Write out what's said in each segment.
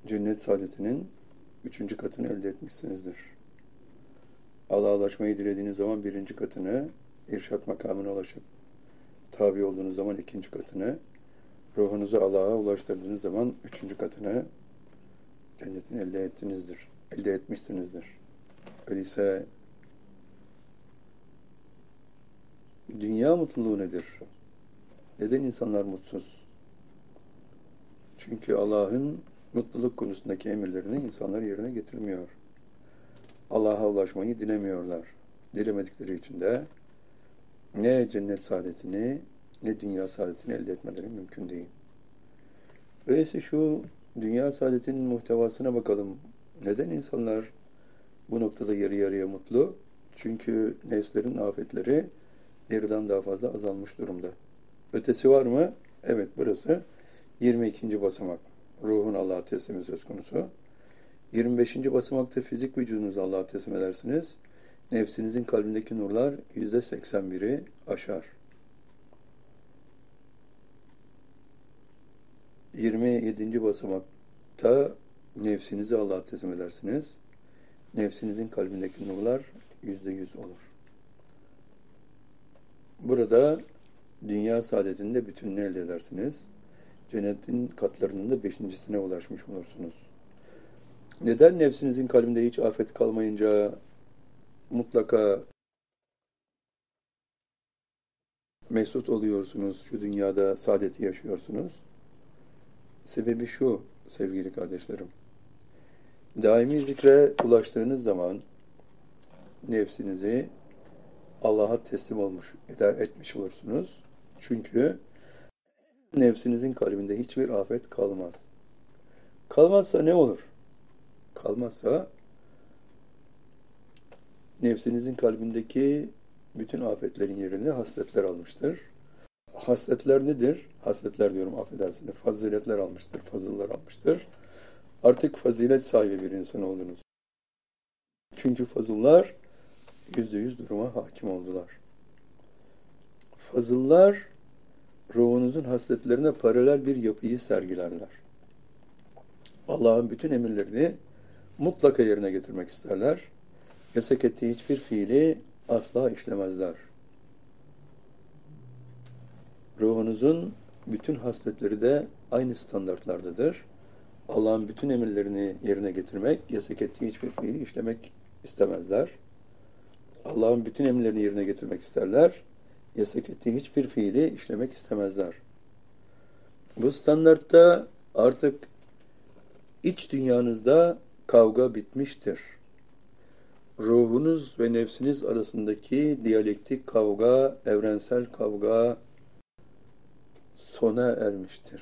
cennet saadetinin 3. katını elde etmişsinizdir. Allah'a ulaşmayı dilediğiniz zaman 1. katını, irşat makamına ulaşıp tabi olduğunuz zaman 2. katını, ruhunuzu Allah'a ulaştırdığınız zaman 3. katını cennetin elde etmişsinizdir. Öyleyse dünya mutluluğu nedir? Neden insanlar mutsuz? Çünkü Allah'ın mutluluk konusundaki emirlerini insanlar yerine getirmiyor. Allah'a ulaşmayı dilemiyorlar. Dilemedikleri için de ne cennet saadetini ne dünya saadetini elde etmeleri mümkün değil. Öyleyse şu dünya saadetinin muhtevasına bakalım. Neden insanlar bu noktada yarı yarıya mutlu? Çünkü nefslerin afetleri yarıdan daha fazla azalmış durumda. Ötesi var mı? Evet, burası 22. basamak. Ruhun Allah'a teslimi söz konusu. 25. basamakta fizik vücudunuzu Allah'a teslim edersiniz. Nefsinizin kalbindeki nurlar %81'i aşar. 27. basamakta nefsinizi Allah'a teslim edersiniz. Nefsinizin kalbindeki nurlar %100 olur. Burada dünya saadetinde bütününü elde edersiniz. Cennetin katlarının da 5.sine ulaşmış olursunuz. Neden nefsinizin kalbinde hiç afet kalmayınca mutlaka mesut oluyorsunuz, şu dünyada saadeti yaşıyorsunuz? Sebebi şu sevgili kardeşlerim. Daimi zikre ulaştığınız zaman nefsinizi Allah'a teslim etmiş olursunuz. Çünkü nefsinizin kalbinde hiçbir afet kalmaz. Kalmazsa ne olur? Kalmazsa nefsinizin kalbindeki bütün afetlerin yerini hasletler almıştır. Hasletler nedir? Hasletler diyorum, affedersiniz. Faziletler almıştır, fazıllar almıştır. Artık fazilet sahibi bir insan oldunuz. Çünkü fazıllar %100 duruma hakim oldular. Fazıllar ruhunuzun hasletlerine paralel bir yapıyı sergilerler. Allah'ın bütün emirlerini mutlaka yerine getirmek isterler. Yasak ettiği hiçbir fiili asla işlemezler. Ruhunuzun bütün hasletleri de aynı standartlardadır. Allah'ın bütün emirlerini yerine getirmek, yasak ettiği hiçbir fiili işlemek istemezler. Allah'ın bütün emirlerini yerine getirmek isterler. Yasak ettiği hiçbir fiili işlemek istemezler. Bu standartta artık iç dünyanızda kavga bitmiştir. Ruhunuz ve nefsiniz arasındaki diyalektik kavga, evrensel kavga sona ermiştir.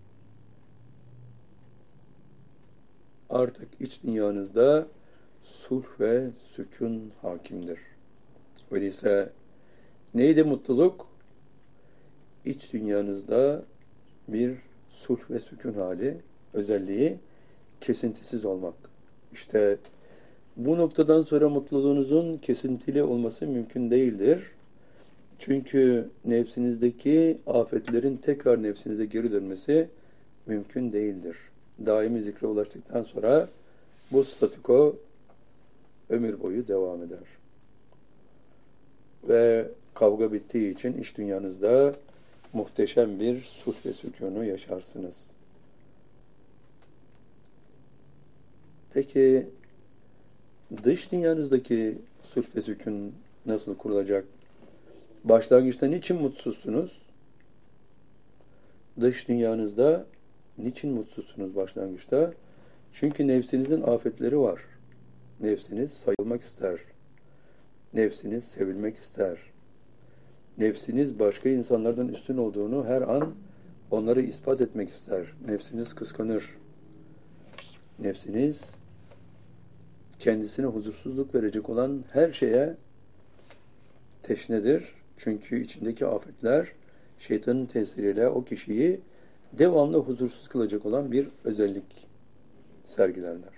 Artık iç dünyanızda sulh ve sükun hakimdir. Öyleyse neydi mutluluk? İç dünyanızda bir sulh ve sükun hali, özelliği kesintisiz olmak. İşte bu noktadan sonra mutluluğunuzun kesintili olması mümkün değildir. Çünkü nefsinizdeki afetlerin tekrar nefsinize geri dönmesi mümkün değildir. Daimi zikre ulaştıktan sonra bu statüko ömür boyu devam eder. Ve kavga bittiği için iç dünyanızda muhteşem bir sulh ve sükûnu yaşarsınız. Peki dış dünyanızdaki sulh ve sükûn nasıl kurulacak? Başlangıçta niçin mutsuzsunuz? Dış dünyanızda niçin mutsuzsunuz başlangıçta? Çünkü nefsinizin afetleri var. Nefsiniz sayılmak ister. Nefsiniz sevilmek ister. Nefsiniz başka insanlardan üstün olduğunu her an onları ispat etmek ister. Nefsiniz kıskanır. Nefsiniz kendisine huzursuzluk verecek olan her şeye teşnedir. Çünkü içindeki afetler şeytanın tesiriyle o kişiyi devamlı huzursuz kılacak olan bir özellik sergilerler.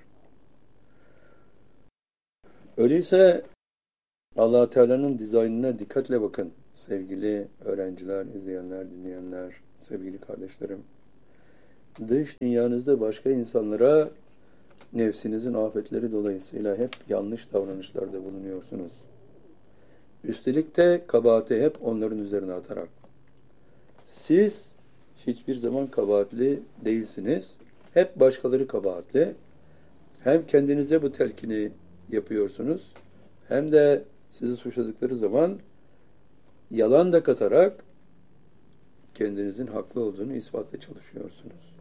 Öyleyse Allah Teala'nın dizaynına dikkatle bakın sevgili öğrenciler, izleyenler, dinleyenler, sevgili kardeşlerim. Dış dünyanızda başka insanlara nefsinizin afetleri dolayısıyla hep yanlış davranışlarda bulunuyorsunuz. Üstelik de kabahati hep onların üzerine atarak. Siz hiçbir zaman kabahatli değilsiniz. Hep başkaları kabahatli. Hem kendinize bu telkini yapıyorsunuz, hem de sizi suçladıkları zaman yalan da katarak kendinizin haklı olduğunu ispatla çalışıyorsunuz.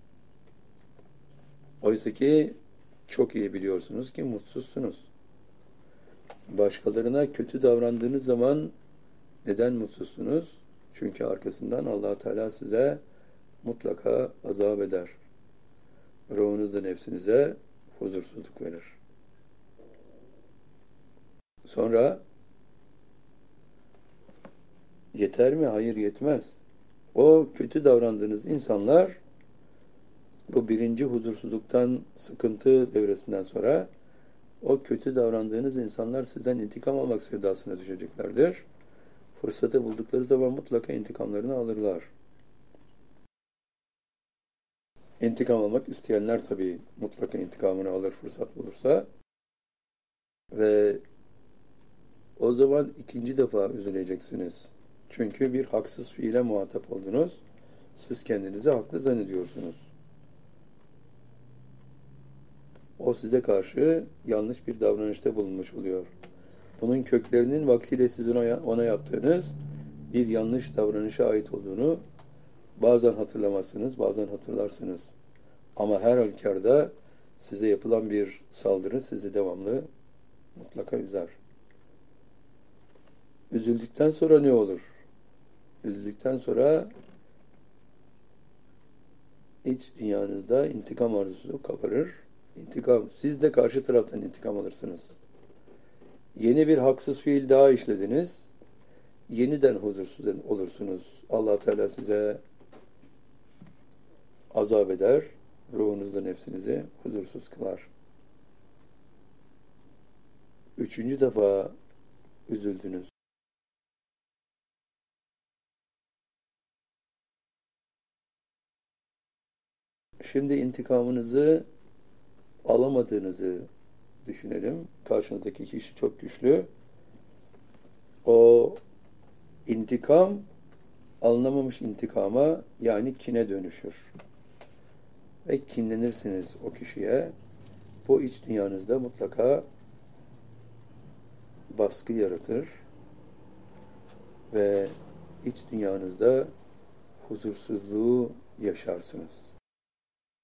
Oysa ki çok iyi biliyorsunuz ki mutsuzsunuz. Başkalarına kötü davrandığınız zaman neden mutsuzsunuz? Çünkü arkasından Allah Teala size mutlaka azap eder. Ruhunuzda nefsinize huzursuzluk verir. Sonra yeter mi? Hayır, yetmez. O kötü davrandığınız insanlar bu birinci huzursuzluktan, sıkıntı devresinden sonra o kötü davrandığınız insanlar sizden intikam almak sevdasına düşeceklerdir. Fırsatı buldukları zaman mutlaka intikamlarını alırlar. İntikam almak isteyenler tabii mutlaka intikamını alır fırsat bulursa. Ve o zaman ikinci defa üzüleceksiniz. Çünkü bir haksız fiile muhatap oldunuz. Siz kendinizi haklı zannediyorsunuz. O size karşı yanlış bir davranışta bulunmuş oluyor. Bunun köklerinin vaktiyle sizin ona yaptığınız bir yanlış davranışa ait olduğunu bazen hatırlamazsınız, bazen hatırlarsınız. Ama her halükarda size yapılan bir saldırı sizi devamlı mutlaka üzer. Üzüldükten sonra ne olur? Üzüldükten sonra iç dünyanızda intikam arzusu kabarır. İntikam, siz de karşı taraftan intikam alırsınız. Yeni bir haksız fiil daha işlediniz. Yeniden huzursuz olursunuz. Allah Teala size azap eder. Ruhunuzda nefsinizi huzursuz kılar. Üçüncü defa üzüldünüz. Şimdi intikamınızı alamadığınızı düşünelim. Karşınızdaki kişi çok güçlü. O intikam alınamamış intikama, yani kine dönüşür. Ve kinlenirsiniz o kişiye. Bu iç dünyanızda mutlaka baskı yaratır ve iç dünyanızda huzursuzluğu yaşarsınız.